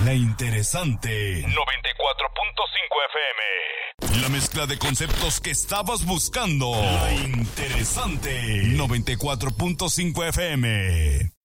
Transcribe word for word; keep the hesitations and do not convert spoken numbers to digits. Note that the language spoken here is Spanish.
La interesante noventa y cuatro punto cinco F M. La mezcla de conceptos que estabas buscando. La interesante noventa y cuatro punto cinco F M.